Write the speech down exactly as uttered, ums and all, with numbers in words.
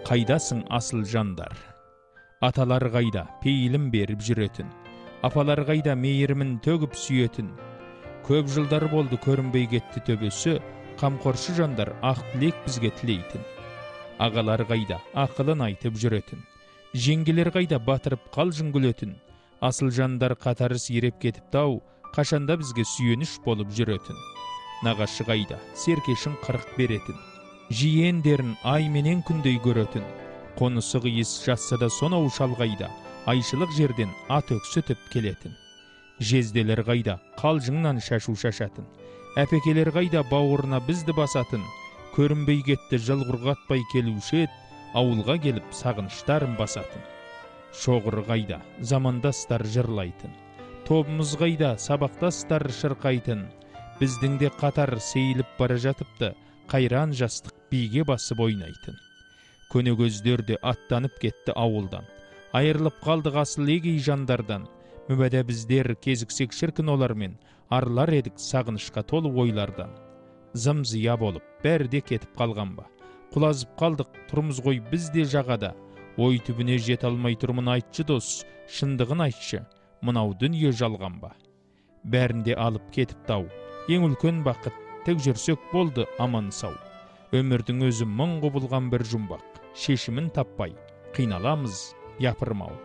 Қайдасың асыл жандар? Аталар қайда пейілім беріп жүретін? Апалар қайда мейірімін төгіп сүйетін? Көп жылдар болды көрінбей кетті төбесі, қамқоршы жандар ақ тілек бізге тілейтін. Ағалар қайда ақылын айтып жүретін? Жеңгелер қайда батырып қалжың күлетін? Асыл жандар қатары сиреп кетіпті-ау, қашанда бізге сүйеніш болып жүретін. Нағашы қайда серкешін қырық беретін? Жиендерін ай менен күндей көретін. Қонысы қиыс жатса да сонау шалғайда, айшылық жерден ат өксітіп келетін. Жезделер қайда қалжыңнан шашу шашатын? Әпекелер қайда бауырына бізді басатын? Көрінбей кетті жыл құрғатпай келуші ет, ауылға келіп сағыныштарын басатын. Шоғыр қайда замандастар жырлайтын? Тобымыз қайда сабақтастар шырқайтын? Біздің де қатар сейіліп бара жатыпты, қайран жастық биге басып ойнайтын. Көнегөздер аттанып кетті ауылдан, айырылып қалдық асыл егей жандардан. Мүбәдә біздер кезіксек шіркін олармен, арылар едік сағынышқа толы ойлардан. Зым-зия болып бәрі де кетіп қалған ба? Құлазып қалдық тұрмыз ғой бізде жағада. Ой түбіне жете алмай тұрмын айтшы дос, шындығын айтшы, мынау дүние жалған ба? Бәрінде алып кетіп тау, ең үлкен бақыт, тек жүрсек болды аман сау. Өмірдің өзі мың құбылған бір жұмбақ, шешімін таппай қиналамыз япырмау.